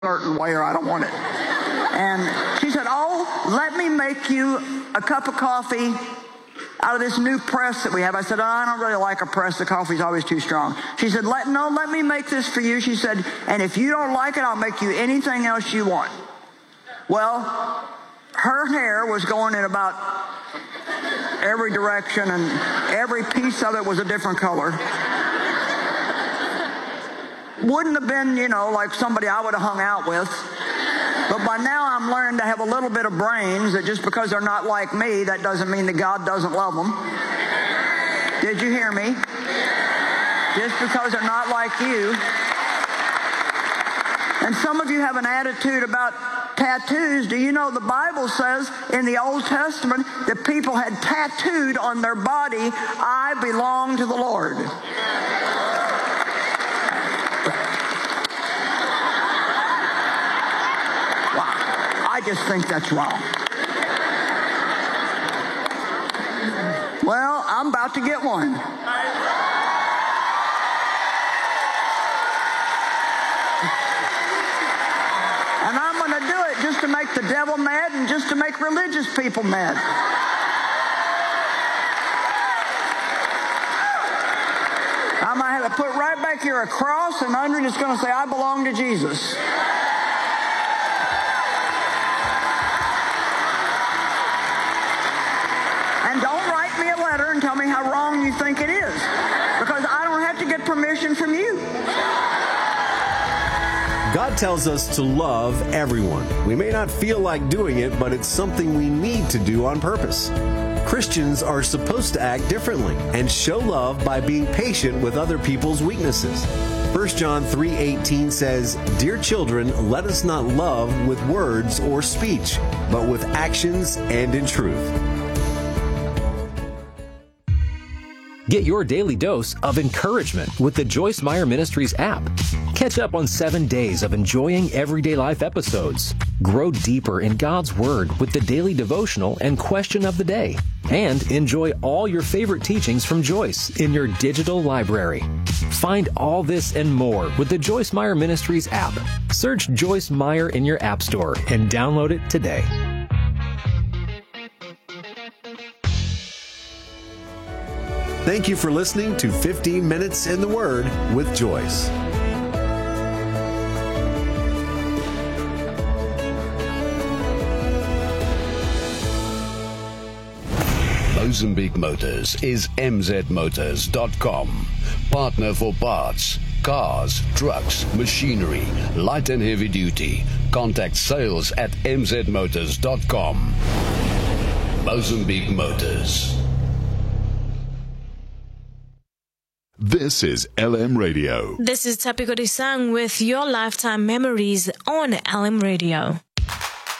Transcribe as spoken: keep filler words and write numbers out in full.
certain way or I don't want it. And she said, oh, let me make you a cup of coffee out of this new press that we have. I said, oh, I don't really like a press. The coffee's always too strong. She said, let, no, let me make this for you. She said, and if you don't like it, I'll make you anything else you want. Well, her hair was going in about every direction, and every piece of it was a different color. Wouldn't have been, you know, like somebody I would have hung out with. But by now I'm learning to have a little bit of brains, that just because they're not like me, that doesn't mean that God doesn't love them. Did you hear me? Just because they're not like you. And some of you have an attitude about tattoos. Do you know the Bible says in the Old Testament that people had tattooed on their body, I belong to the Lord. I just think that's wrong. Well, I'm about to get one. And I'm going to do it just to make the devil mad and just to make religious people mad. I might have to put right back here a cross, and under it it's going to say, I belong to Jesus. And don't write me a letter and tell me how wrong you think it is, because I don't have to get permission from you. God tells us to love everyone. We may not feel like doing it, but it's something we need to do on purpose. Christians are supposed to act differently and show love by being patient with other people's weaknesses. First John three eighteen says, Dear children, let us not love with words or speech, but with actions and in truth. Get your daily dose of encouragement with the Joyce Meyer Ministries app. Catch up on seven days of enjoying everyday life episodes. Grow deeper in God's Word with the daily devotional and question of the day. And enjoy all your favorite teachings from Joyce in your digital library. Find all this and more with the Joyce Meyer Ministries app. Search Joyce Meyer in your app store and download it today. Thank you for listening to fifteen minutes in the Word with Joyce. Mozambique Motors is m z motors dot com. Partner for parts, cars, trucks, machinery, light and heavy duty. Contact sales at m z motors dot com. Mozambique Motors. This is L M Radio. This is Tapiko Disang with your lifetime memories on L M Radio.